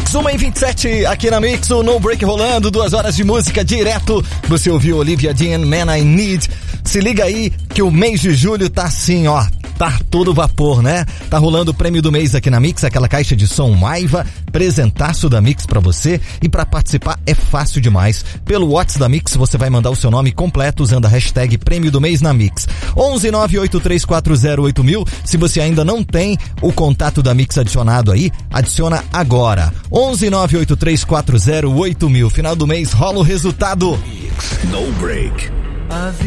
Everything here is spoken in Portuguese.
Mix 1:27 aqui na Mix, o No Break rolando, 2 horas de música direto. Você ouviu Olivia Dean, Man I Need. Se liga aí que o mês de julho tá assim, ó. Tá todo vapor, né? Tá rolando o prêmio do mês aqui na Mix, aquela caixa de som Maiva, presentaço da Mix pra você. E pra participar é fácil demais. Pelo WhatsApp da Mix você vai mandar o seu nome completo usando a hashtag prêmio do mês na Mix. 11983408000. Se você ainda não tem o contato da Mix adicionado aí, adiciona agora. 11983408000. Final do mês rola o resultado. No Break.